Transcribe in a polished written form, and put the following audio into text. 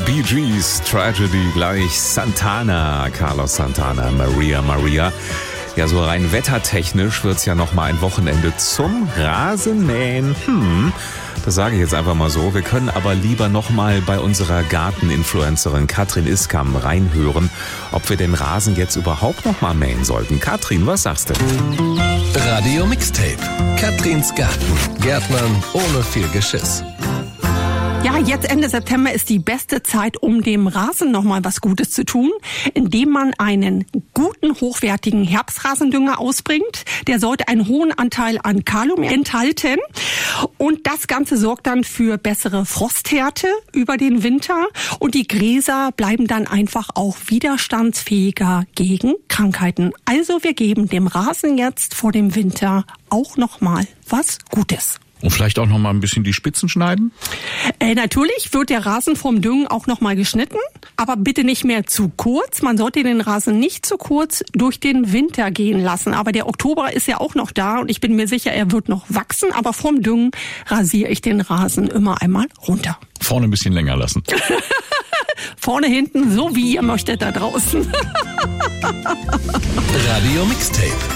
Bee Gees, Tragedy gleich Santana, Carlos Santana, Maria. Ja, so rein wettertechnisch wird's ja noch mal ein Wochenende zum Rasenmähen. Das sage ich jetzt einfach mal so. Wir können aber lieber noch mal bei unserer Garteninfluencerin Katrin Iskam reinhören, ob wir den Rasen jetzt überhaupt noch mal mähen sollten. Katrin, was sagst du? Radio Mixtape. Katrins Garten. Gärtnern ohne viel Geschiss. Ja, jetzt Ende September ist die beste Zeit, um dem Rasen nochmal was Gutes zu tun, indem man einen guten, hochwertigen Herbstrasendünger ausbringt. Der sollte einen hohen Anteil an Kalium enthalten. Und das Ganze sorgt dann für bessere Frosthärte über den Winter. Und die Gräser bleiben dann einfach auch widerstandsfähiger gegen Krankheiten. Also wir geben dem Rasen jetzt vor dem Winter auch nochmal was Gutes. Und vielleicht auch noch mal ein bisschen die Spitzen schneiden? Natürlich wird der Rasen vom Düngen auch noch mal geschnitten, aber bitte nicht mehr zu kurz. Man sollte den Rasen nicht zu kurz durch den Winter gehen lassen. Aber der Oktober ist ja auch noch da und ich bin mir sicher, er wird noch wachsen. Aber vom Düngen rasiere ich den Rasen immer einmal runter. Vorne ein bisschen länger lassen. Vorne, hinten, so wie ihr möchtet da draußen. Radio Mixtape.